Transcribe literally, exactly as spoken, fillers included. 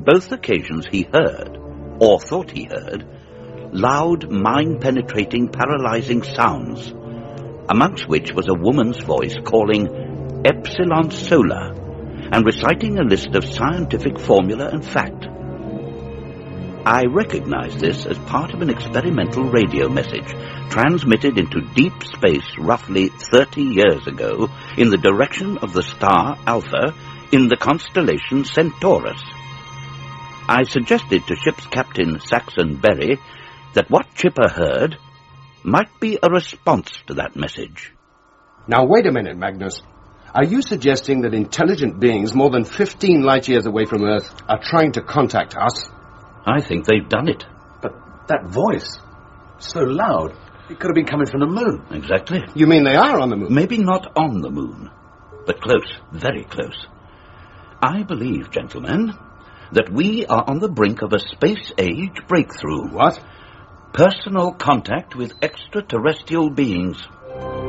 both occasions he heard, or thought he heard, loud, mind-penetrating, paralyzing sounds, amongst which was a woman's voice calling Epsilon Solar and reciting a list of scientific formula and fact. I recognized this as part of an experimental radio message transmitted into deep space roughly thirty years ago in the direction of the star Alpha in the constellation Centaurus. I suggested to ship's captain Saxon Berry that what Chipper heard might be a response to that message. Now, wait a minute, Magnus. Are you suggesting that intelligent beings more than fifteen light years away from Earth are trying to contact us? I think they've done it. But that voice, so loud, it could have been coming from the moon. Exactly. You mean they are on the moon? Maybe not on the moon, but close, very close. I believe, gentlemen, that we are on the brink of a space-age breakthrough. What? Personal contact with extraterrestrial beings.